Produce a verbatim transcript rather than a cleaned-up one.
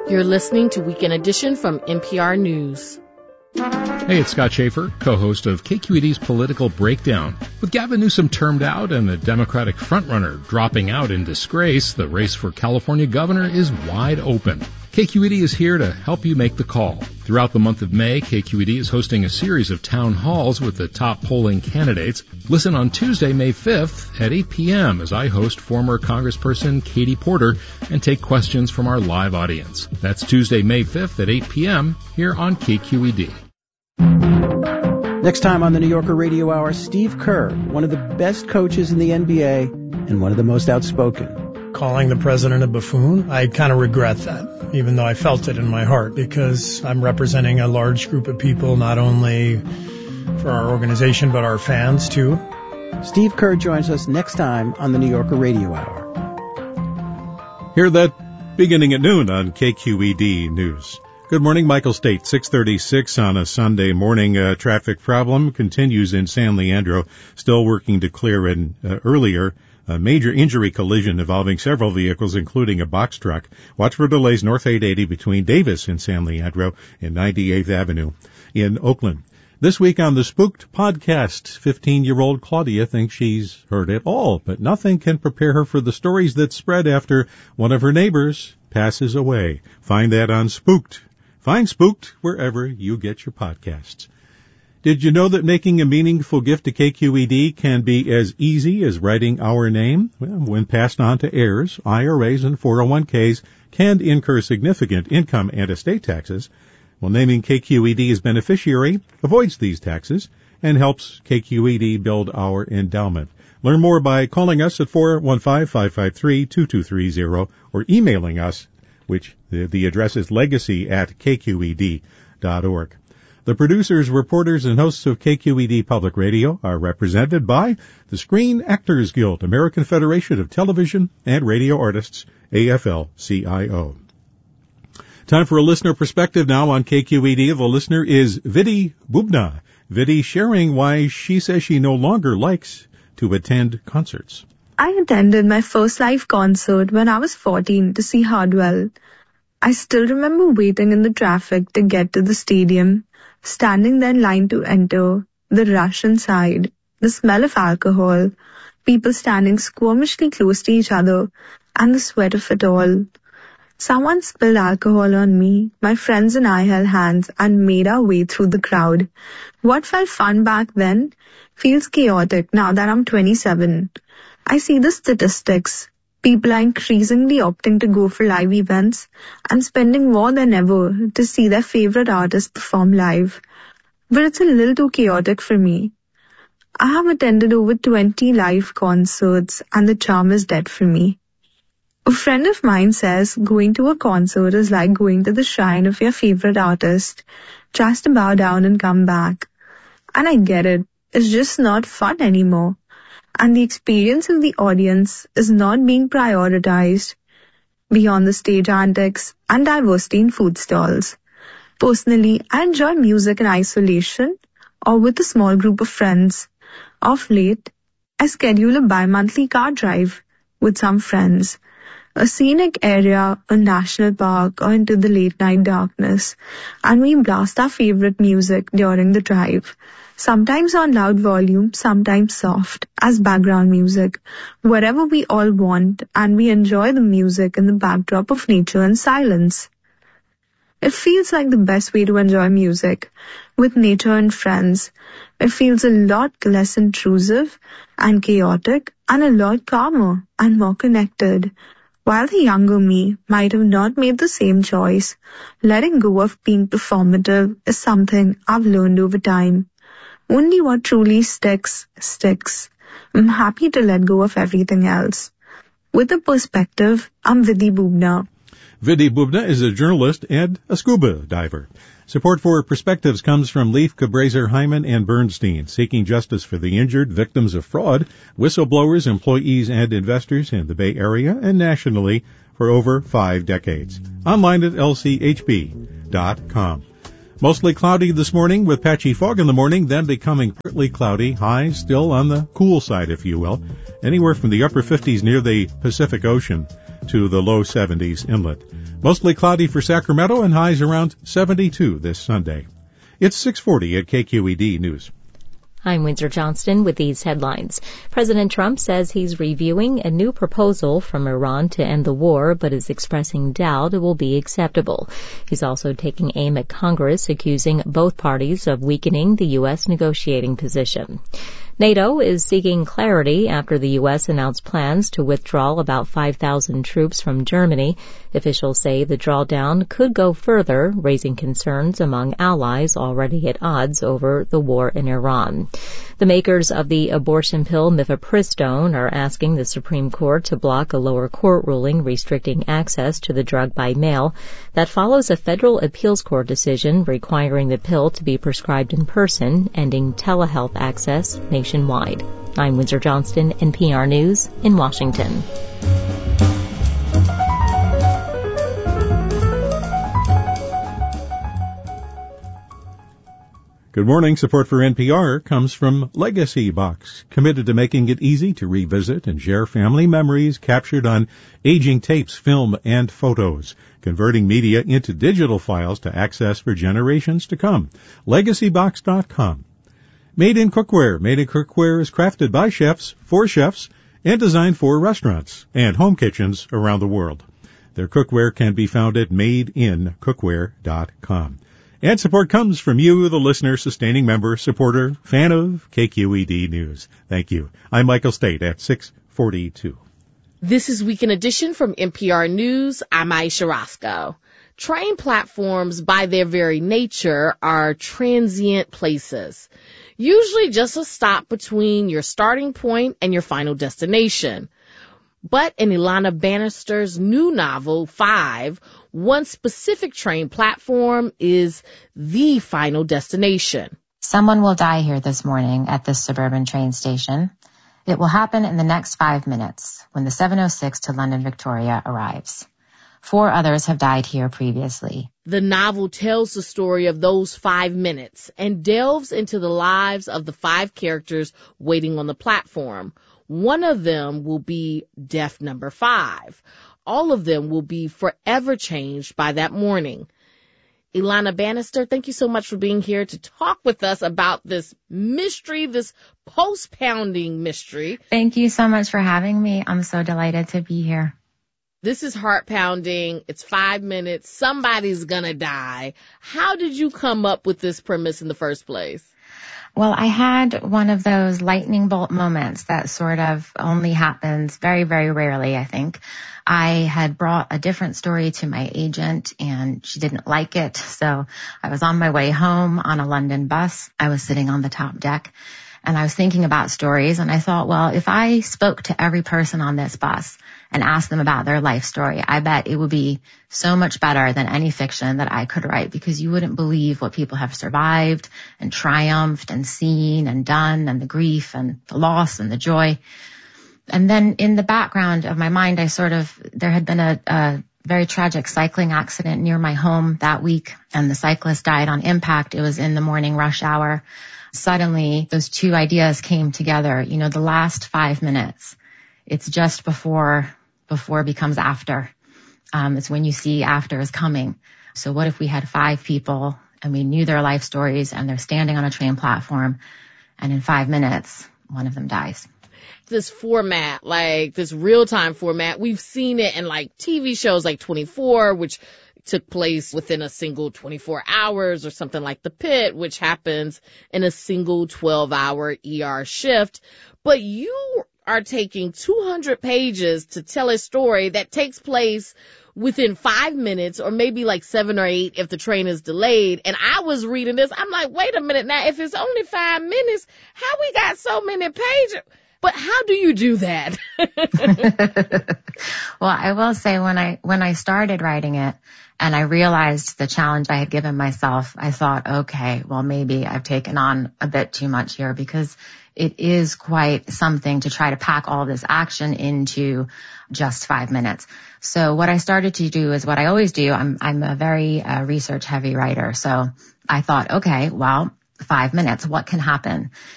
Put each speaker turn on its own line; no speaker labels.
You're listening to Weekend Edition from N P R News.
Hey, it's Scott Schaefer, co-host of K Q E D's Political Breakdown. With Gavin Newsom termed out and the Democratic frontrunner dropping out in disgrace, the race for California governor is wide open. K Q E D is here to help you make the call. Throughout the month of May, K Q E D is hosting a series of town halls with the top polling candidates. Listen on Tuesday, May fifth at eight p.m. as I host former Congressperson Katie Porter and take questions from our live audience. That's Tuesday, May fifth at eight p.m. here on K Q E D.
Next time on the New Yorker Radio Hour, Steve Kerr, one of the best coaches in the N B A and one of the most outspoken.
Calling the president a buffoon, I kind of regret that, even though I felt it in my heart, because I'm representing a large group of people, not only for our organization, but our fans, too.
Steve Kerr joins us next time on the New Yorker Radio Hour.
Hear that beginning at noon on K Q E D News. Good morning, Michael State, six thirty-six on a Sunday morning. Uh, traffic problem continues in San Leandro, still working to clear an uh, earlier a major injury collision involving several vehicles, including a box truck. Watch for delays north eight eighty between Davis and San Leandro and ninety-eighth Avenue in Oakland. This week on the Spooked podcast, fifteen-year-old Claudia thinks she's heard it all, but nothing can prepare her for the stories that spread after one of her neighbors passes away. Find that on Spooked. Find Spooked wherever you get your podcasts. Did you know that making a meaningful gift to K Q E D can be as easy as writing our name? Well, when passed on to heirs, I R As and four oh one k's can incur significant income and estate taxes. Well, naming K Q E D as beneficiary avoids these taxes and helps K Q E D build our endowment. Learn more by calling us at four one five, five five three, two two three zero or emailing us, which the, the address is legacy at k q e d dot org. The producers, reporters, and hosts of K Q E D Public Radio are represented by the Screen Actors Guild, American Federation of Television and Radio Artists, A F L C I O. Time for a listener perspective now on K Q E D. The listener is Vidi Bubna. Vidi sharing why she says she no longer likes to attend concerts.
I attended my first live concert when I was fourteen to see Hardwell. I still remember waiting in the traffic to get to the stadium, standing there in line to enter, the rush inside, the smell of alcohol, people standing squirmishly close to each other, and the sweat of it all. Someone spilled alcohol on me, my friends and I held hands and made our way through the crowd. What felt fun back then feels chaotic now that I'm twenty-seven. I see the statistics. People are increasingly opting to go for live events and spending more than ever to see their favorite artists perform live. But it's a little too chaotic for me. I have attended over twenty live concerts and the charm is dead for me. A friend of mine says going to a concert is like going to the shrine of your favorite artist, just to bow down and come back. And I get it. It's just not fun anymore. And the experience of the audience is not being prioritized beyond the stage antics and diversity in food stalls. Personally, I enjoy music in isolation or with a small group of friends. Of late, I schedule a bi-monthly car drive with some friends, a scenic area, a national park, or into the late-night darkness, and we blast our favorite music during the drive. Sometimes on loud volume, sometimes soft, as background music, wherever we all want, and we enjoy the music in the backdrop of nature and silence. It feels like the best way to enjoy music, with nature and friends. It feels a lot less intrusive and chaotic, and a lot calmer and more connected. While the younger me might have not made the same choice, letting go of being performative is something I've learned over time. Only what truly sticks, sticks. I'm happy to let go of everything else. With a perspective, I'm Vidi Bubna.
Vidi Bubna is a journalist and a scuba diver. Support for Perspectives comes from Leaf, Cabraser, Hyman, and Bernstein, seeking justice for the injured, victims of fraud, whistleblowers, employees, and investors in the Bay Area and nationally for over five decades. Online at l c h b dot com. Mostly cloudy this morning with patchy fog in the morning, then becoming partly cloudy. Highs still on the cool side, if you will. Anywhere from the upper fifties near the Pacific Ocean to the low seventies inland. Mostly cloudy for Sacramento and highs around seventy-two this Sunday. It's six forty at K Q E D News.
I'm Windsor Johnston with these headlines. President Trump says he's reviewing a new proposal from Iran to end the war, but is expressing doubt it will be acceptable. He's also taking aim at Congress, accusing both parties of weakening the U S negotiating position. NATO is seeking clarity after the U S announced plans to withdraw about five thousand troops from Germany. Officials say the drawdown could go further, raising concerns among allies already at odds over the war in Iran. The makers of the abortion pill mifepristone are asking the Supreme Court to block a lower court ruling restricting access to the drug by mail. That follows a federal appeals court decision requiring the pill to be prescribed in person, ending telehealth access nationwide. I'm Windsor Johnston, N P R News in Washington.
Good morning. Support for N P R comes from Legacy Box, committed to making it easy to revisit and share family memories captured on aging tapes, film, and photos, converting media into digital files to access for generations to come. legacy box dot com. Made in Cookware. Made in Cookware is crafted by chefs, for chefs, and designed for restaurants and home kitchens around the world. Their cookware can be found at made in cookware dot com. And support comes from you, the listener, sustaining member, supporter, fan of K Q E D News. Thank you. I'm Michael State at six forty-two.
This is Weekend Edition from N P R News. I'm Aisha Roscoe. Train platforms, by their very nature, are transient places. Usually just a stop between your starting point and your final destination. But in Ilana Bannister's new novel, Five, one specific train platform is the final destination.
Someone will die here this morning at this suburban train station. It will happen in the next five minutes when the seven oh six to London Victoria arrives. Four others have died here previously.
The novel tells the story of those five minutes and delves into the lives of the five characters waiting on the platform. One of them will be death number five. All of them will be forever changed by that morning. Ilana Bannister, thank you so much for being here to talk with us about this mystery, this post-pounding mystery.
Thank you so much for having me. I'm so delighted to be here.
This is heart-pounding. It's five minutes. Somebody's gonna die. How did you come up with this premise in the first place?
Well, I had one of those lightning bolt moments that sort of only happens very, very rarely, I think. I had brought a different story to my agent and she didn't like it. So I was on my way home on a London bus. I was sitting on the top deck and I was thinking about stories and I thought, well, if I spoke to every person on this bus and asked them about their life story, I bet it would be so much better than any fiction that I could write because you wouldn't believe what people have survived and triumphed and seen and done and the grief and the loss and the joy. And then in the background of my mind, I sort of, there had been a, a very tragic cycling accident near my home that week and the cyclist died on impact. It was in the morning rush hour. Suddenly those two ideas came together. You know, the last five minutes, it's just before before becomes after. Um, it's when you see after is coming. So what if we had five people and we knew their life stories and they're standing on a train platform and in five minutes, one of them dies.
This format, like this real-time format, we've seen it in like T V shows like twenty-four, which took place within a single twenty-four hours, or something like The Pit, which happens in a single twelve hour E R shift. But you are taking two hundred pages to tell a story that takes place within five minutes or maybe like seven or eight if the train is delayed. And I was reading this. I'm like, wait a minute now. If it's only five minutes, how we got so many pages? But how do you do that?
Well, I will say when I, when I started writing it and I realized the challenge I had given myself, I thought, okay, well, maybe I've taken on a bit too much here because it is quite something to try to pack all this action into just five minutes. So what I started to do is what I always do. I'm, I'm a very uh, research heavy writer. So I thought, okay, well, five minutes, what can happen?